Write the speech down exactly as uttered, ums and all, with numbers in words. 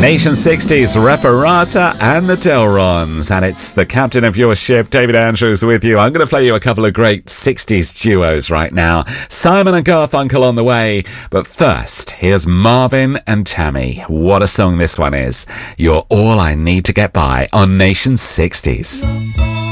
Nation sixties, Reparata and the Delrons. And it's the captain of your ship, David Andrews, with you. I'm going to play you a couple of great sixties duos right now. Simon and Garfunkel on the way. But first, here's Marvin and Tammy. What a song this one is. You're all I need to get by on Nation sixties.